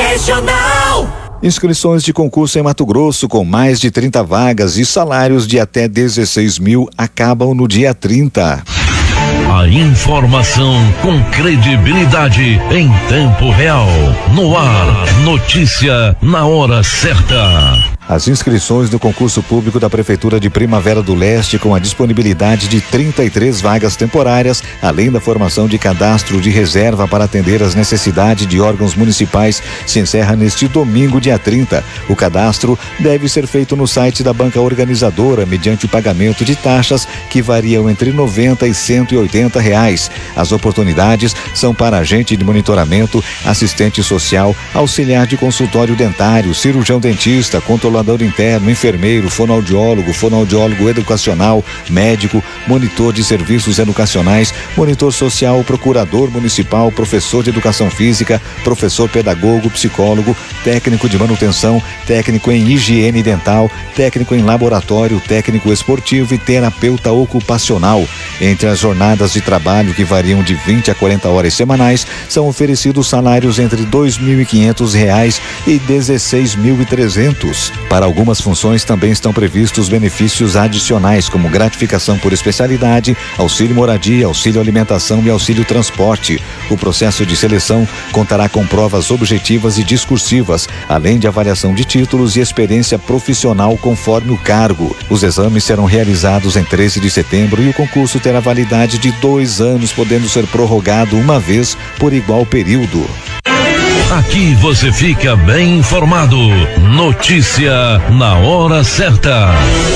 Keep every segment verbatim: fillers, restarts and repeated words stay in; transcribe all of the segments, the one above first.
Regional. Inscrições de concurso em Mato Grosso com mais de trinta vagas e salários de até dezesseis mil acabam no dia trinta. A informação com credibilidade em tempo real. No ar, notícia na hora certa. As inscrições do concurso público da Prefeitura de Primavera do Leste, com a disponibilidade de trinta e três vagas temporárias, além da formação de cadastro de reserva para atender às necessidades de órgãos municipais, se encerra neste domingo, dia trinta. O cadastro deve ser feito no site da banca organizadora, mediante o pagamento de taxas que variam entre noventa e cento e oitenta reais. As oportunidades são para agente de monitoramento, assistente social, auxiliar de consultório dentário, cirurgião dentista, controlador interno, enfermeiro, fonoaudiólogo, fonoaudiólogo educacional, médico, monitor de serviços educacionais, monitor social, procurador municipal, professor de educação física, professor pedagogo, psicólogo, técnico de manutenção, técnico em higiene dental, técnico em laboratório, técnico esportivo e terapeuta ocupacional. Entre as jornadas de trabalho, que variam de vinte a quarenta horas semanais, são oferecidos salários entre dois mil e quinhentos reais e dezesseis mil e trezentos. Para algumas funções também estão previstos benefícios adicionais, como gratificação por especialidade, auxílio moradia, auxílio alimentação e auxílio transporte. O processo de seleção contará com provas objetivas e discursivas, além de avaliação de títulos e experiência profissional conforme o cargo. Os exames serão realizados em treze de setembro e o concurso terá validade de dois anos, podendo ser prorrogado uma vez por igual período. Aqui você fica bem informado. Notícia na hora certa.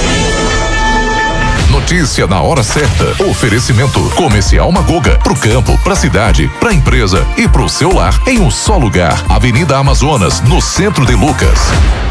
Notícia na hora certa. Oferecimento Comercial Magoga. Pro campo, pra cidade, pra empresa e pro seu lar em um só lugar. Avenida Amazonas, no centro de Lucas.